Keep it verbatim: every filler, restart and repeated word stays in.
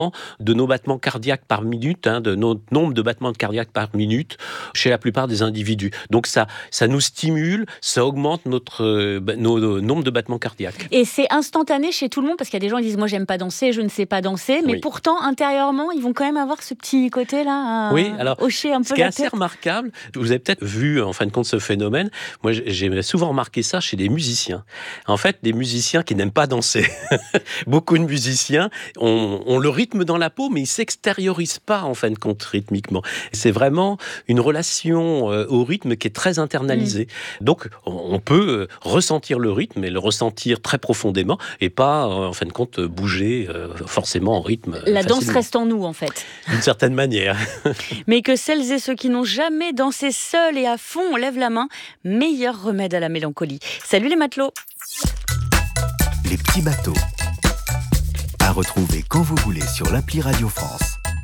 de nos battements cardiaques par minute, hein, de notre nombre de battements cardiaques par minute chez la plupart des individus. Donc ça, ça nous stimule, ça augmente notre, euh, nos, nos nombres de battements cardiaques. Et c'est instantané chez tout le monde, parce qu'il y a des gens qui disent « moi j'aime pas danser, je ne sais pas danser », mais oui. pourtant intérieurement ils vont quand même avoir ce petit côté-là à oui, alors, hocher un peu ce qui est la assez tête. remarquable, vous avez peut-être vu en fin de compte ce phénomène, moi j'ai souvent remarqué ça chez des musiciens. En fait, des musiciens qui n'aiment pas danser. Beaucoup de musiciens ont, ont le rythme dans la peau, mais ils s'extériorisent pas en fin de compte rythmiquement. C'est vraiment une relation euh, au rythme qui est très internalisée. Mmh. Donc on peut ressentir le rythme et le ressentir très profondément et pas euh, en fin de compte bouger euh, forcément en rythme. La facilement. danse reste en nous en fait. D'une certaine manière. Mais que celles et ceux qui n'ont jamais dansé seuls et à fond, on lève la main. Meilleur remède à la mélancolie. Salut les matelots. Les petits bateaux. À retrouver quand vous voulez sur l'appli Radio France.